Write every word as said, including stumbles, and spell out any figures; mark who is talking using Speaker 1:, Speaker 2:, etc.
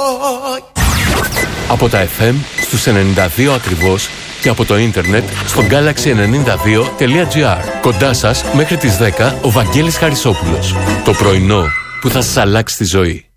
Speaker 1: Από τα εφ εμ στους ενενήντα δύο ακριβώς και από το ίντερνετ στο γκάλαξι ενενήντα δύο τελεία τζι άρ. Κοντά σας μέχρι τις δέκα ο Βαγγέλης Χαρισόπουλος. Το πρωινό που θα σας αλλάξει τη ζωή.